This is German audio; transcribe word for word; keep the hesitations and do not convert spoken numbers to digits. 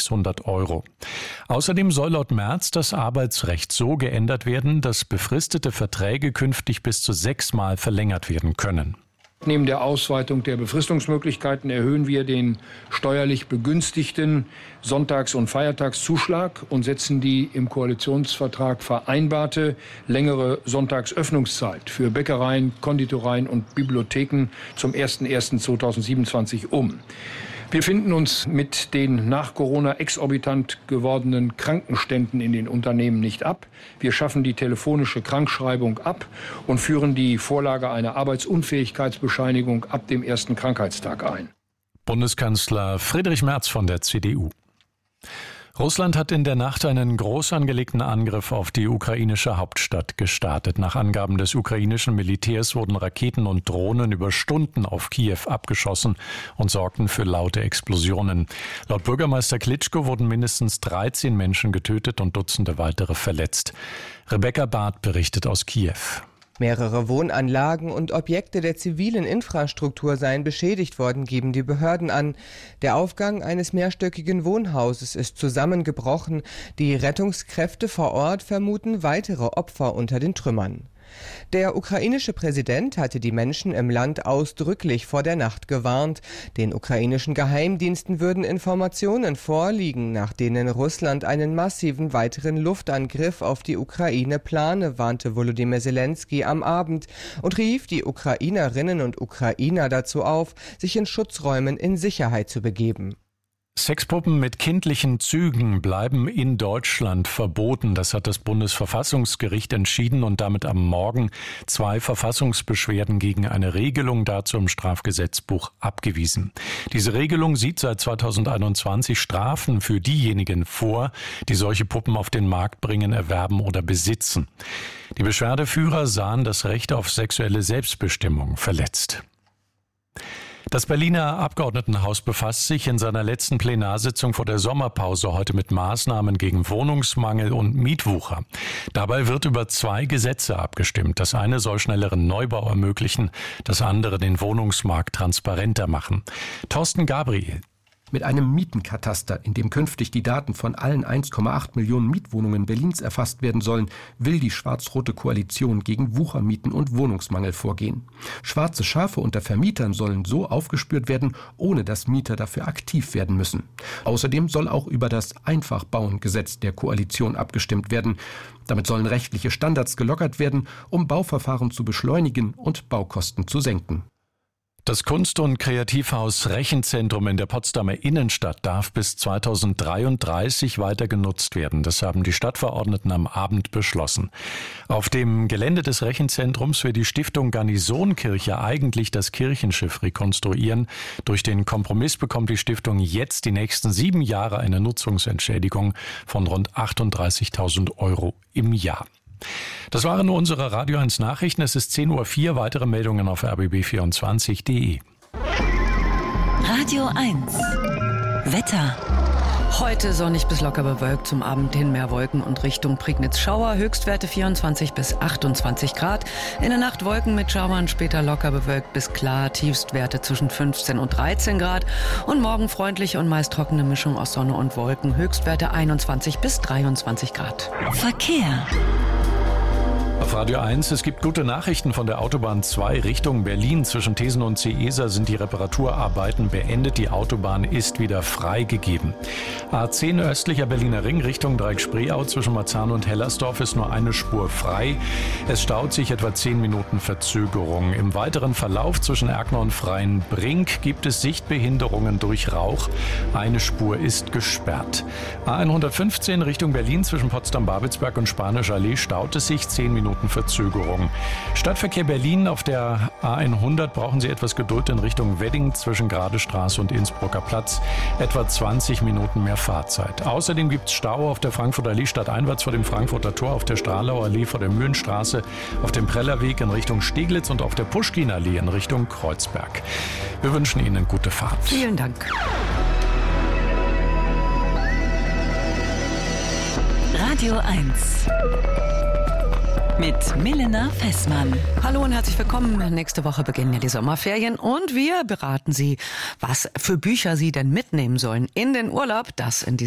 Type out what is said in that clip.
sechshundert Euro. Außerdem soll laut Merz das Arbeitsrecht so geändert werden, dass befristete Verträge künftig bis zu sechsmal verlängert werden können. Neben der Ausweitung der Befristungsmöglichkeiten erhöhen wir den steuerlich begünstigten Sonntags- und Feiertagszuschlag und setzen die im Koalitionsvertrag vereinbarte längere Sonntagsöffnungszeit für Bäckereien, Konditoreien und Bibliotheken zum ersten ersten zweitausendsiebenundzwanzig um. Wir finden uns mit den nach Corona exorbitant gewordenen Krankenständen in den Unternehmen nicht ab. Wir schaffen die telefonische Krankschreibung ab und führen die Vorlage einer Arbeitsunfähigkeitsbescheinigung ab dem ersten Krankheitstag ein. Bundeskanzler Friedrich Merz von der C D U. Russland hat in der Nacht einen groß angelegten Angriff auf die ukrainische Hauptstadt gestartet. Nach Angaben des ukrainischen Militärs wurden Raketen und Drohnen über Stunden auf Kiew abgeschossen und sorgten für laute Explosionen. Laut Bürgermeister Klitschko wurden mindestens dreizehn Menschen getötet und Dutzende weitere verletzt. Rebecca Barth berichtet aus Kiew. Mehrere Wohnanlagen und Objekte der zivilen Infrastruktur seien beschädigt worden, geben die Behörden an. Der Aufgang eines mehrstöckigen Wohnhauses ist zusammengebrochen. Die Rettungskräfte vor Ort vermuten weitere Opfer unter den Trümmern. Der ukrainische Präsident hatte die Menschen im Land ausdrücklich vor der Nacht gewarnt. Den ukrainischen Geheimdiensten würden Informationen vorliegen, nach denen Russland einen massiven weiteren Luftangriff auf die Ukraine plane, warnte Volodymyr Zelensky am Abend und rief die Ukrainerinnen und Ukrainer dazu auf, sich in Schutzräumen in Sicherheit zu begeben. Sexpuppen mit kindlichen Zügen bleiben in Deutschland verboten. Das hat das Bundesverfassungsgericht entschieden und damit am Morgen zwei Verfassungsbeschwerden gegen eine Regelung dazu im Strafgesetzbuch abgewiesen. Diese Regelung sieht seit zweitausendeinundzwanzig Strafen für diejenigen vor, die solche Puppen auf den Markt bringen, erwerben oder besitzen. Die Beschwerdeführer sahen das Recht auf sexuelle Selbstbestimmung verletzt. Das Berliner Abgeordnetenhaus befasst sich in seiner letzten Plenarsitzung vor der Sommerpause heute mit Maßnahmen gegen Wohnungsmangel und Mietwucher. Dabei wird über zwei Gesetze abgestimmt. Das eine soll schnelleren Neubau ermöglichen, das andere den Wohnungsmarkt transparenter machen. Thorsten Gabriel. Mit einem Mietenkataster, in dem künftig die Daten von allen eins Komma acht Millionen Mietwohnungen Berlins erfasst werden sollen, will die schwarz-rote Koalition gegen Wuchermieten und Wohnungsmangel vorgehen. Schwarze Schafe unter Vermietern sollen so aufgespürt werden, ohne dass Mieter dafür aktiv werden müssen. Außerdem soll auch über das Einfachbauen-Gesetz der Koalition abgestimmt werden. Damit sollen rechtliche Standards gelockert werden, um Bauverfahren zu beschleunigen und Baukosten zu senken. Das Kunst- und Kreativhaus Rechenzentrum in der Potsdamer Innenstadt darf bis zweitausenddreiunddreißig weiter genutzt werden. Das haben die Stadtverordneten am Abend beschlossen. Auf dem Gelände des Rechenzentrums will die Stiftung Garnisonkirche eigentlich das Kirchenschiff rekonstruieren. Durch den Kompromiss bekommt die Stiftung jetzt die nächsten sieben Jahre eine Nutzungsentschädigung von rund achtunddreißigtausend Euro im Jahr. Das waren nur unsere Radio eins Nachrichten. Es ist zehn Uhr vier. Weitere Meldungen auf r b b vierundzwanzig punkt d e. Radio eins. Wetter. Heute sonnig bis locker bewölkt, zum Abend hin mehr Wolken und Richtung Prignitz Schauer. Höchstwerte vierundzwanzig bis achtundzwanzig Grad. In der Nacht Wolken mit Schauern, später locker bewölkt bis klar. Tiefstwerte zwischen fünfzehn und dreizehn Grad. Und morgen freundliche und meist trockene Mischung aus Sonne und Wolken. Höchstwerte einundzwanzig bis dreiundzwanzig Grad. Verkehr. Auf Radio eins, es gibt gute Nachrichten von der Autobahn zwei Richtung Berlin. Zwischen Thesen und Ciesa sind die Reparaturarbeiten beendet. Die Autobahn ist wieder freigegeben. A zehn östlicher Berliner Ring Richtung Dreieck-Spreeau zwischen Marzahn und Hellersdorf ist nur eine Spur frei. Es staut sich etwa zehn Minuten Verzögerung. Im weiteren Verlauf zwischen Erkner und Freienbrink gibt es Sichtbehinderungen durch Rauch. Eine Spur ist gesperrt. A hundertfünfzehn Richtung Berlin zwischen Potsdam-Babelsberg und Spanische Allee staut es sich zehn Minuten Verzögerung. Stadtverkehr Berlin auf der A hundert brauchen Sie etwas Geduld in Richtung Wedding zwischen Gradestraße und Innsbrucker Platz. Etwa zwanzig Minuten mehr Fahrzeit. Außerdem gibt es Stau auf der Frankfurter Allee stadteinwärts vor dem Frankfurter Tor, auf der Strahlau Allee vor der Mühlenstraße, auf dem Prellerweg in Richtung Steglitz und auf der Puschkin-Allee in Richtung Kreuzberg. Wir wünschen Ihnen gute Fahrt. Vielen Dank. Radio eins. Mit Milena Fessmann. Hallo und herzlich willkommen. Nächste Woche beginnen ja die Sommerferien und wir beraten Sie, was für Bücher Sie denn mitnehmen sollen in den Urlaub. Das in diesem